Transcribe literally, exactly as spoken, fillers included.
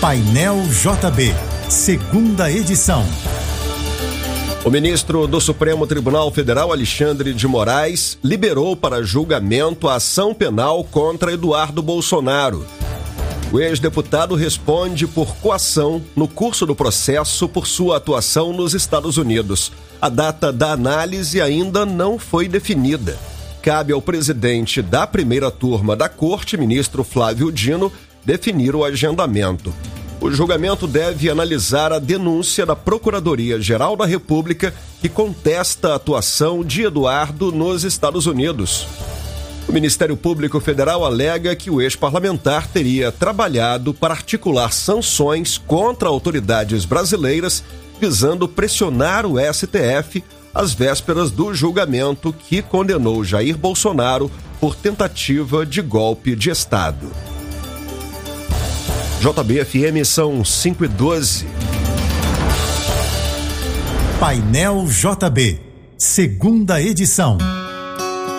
Painel J B, segunda edição. O ministro do Supremo Tribunal Federal, Alexandre de Moraes, liberou para julgamento a ação penal contra Eduardo Bolsonaro. O ex-deputado responde por coação no curso do processo por sua atuação nos Estados Unidos. A data da análise ainda não foi definida. Cabe ao presidente da primeira turma da Corte, ministro Flávio Dino, definir o agendamento. O julgamento deve analisar a denúncia da Procuradoria-Geral da República que contesta a atuação de Eduardo nos Estados Unidos. O Ministério Público Federal alega que o ex-parlamentar teria trabalhado para articular sanções contra autoridades brasileiras, visando pressionar o S T F às vésperas do julgamento que condenou Jair Bolsonaro por tentativa de golpe de Estado. J B F M são cinco e doze. Painel J B, segunda edição.